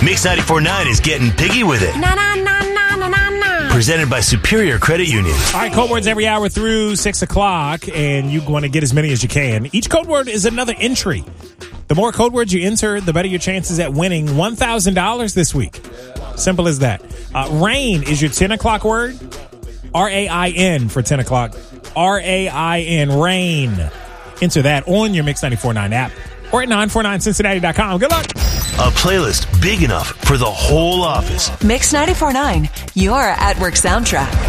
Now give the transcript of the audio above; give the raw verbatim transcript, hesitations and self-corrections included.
Mix ninety-four point nine is getting piggy with it. Na na na na na na na. Presented by Superior Credit Union. All right, code words every hour through six o'clock, and you want to get as many as you can. Each code word is another entry. The more code words you enter, the better your chances at winning one thousand dollars this week. Simple as that. Uh, rain is your ten o'clock word. R A I N for ten o'clock. R A I N, rain. Enter that on your Mix ninety-four point nine app or at nine four nine cincinnati dot com. Good luck. A playlist big enough for the whole office. Mix ninety-four point nine, your at-work soundtrack.